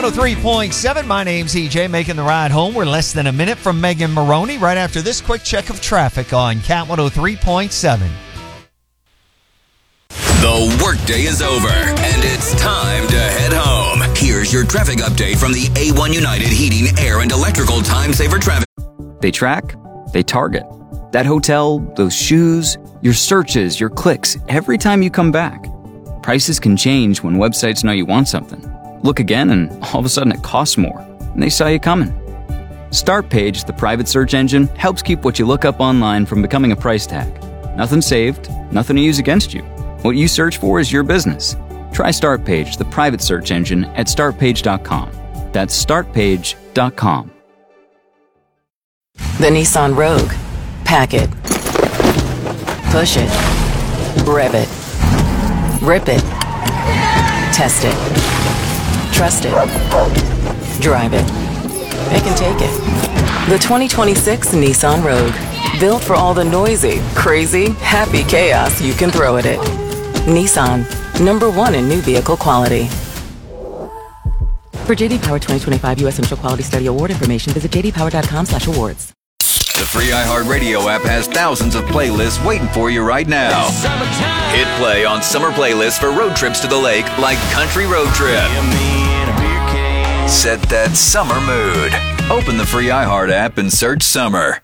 103.7. My name's EJ, making the ride home. We're less than a minute from Megan Maroney right after this quick check of traffic on Cat 103.7. The workday is over, and it's time to head home. Here's your traffic update from the A1 United Heating, Air, and Electrical Time Saver Traffic. They track, they target. That hotel, those shoes, your searches, your clicks, every time you come back. Prices can change when websites know you want something. Look again, and all of a sudden it costs more, and they saw you coming. Startpage, the private search engine, helps keep what you look up online from becoming a price tag. Nothing saved, nothing to use against you. What you search for is your business. Try Startpage, the private search engine, at startpage.com. That's startpage.com. The Nissan Rogue. Pack it. Push it. Rev it. Rip it. Test it. Trust it. Drive it. They can take it. The 2026 Nissan Rogue. Built for all the noisy, crazy, happy chaos you can throw at it. Nissan. #1 in new vehicle quality. For JD Power 2025 U.S. Initial Quality Study Award information, visit jdpower.com/awards. The free iHeartRadio app has thousands of playlists waiting for you right now. Hit play on summer playlists for road trips to the lake like Country Road Trip. Set that summer mood. Open the free iHeart app and search summer.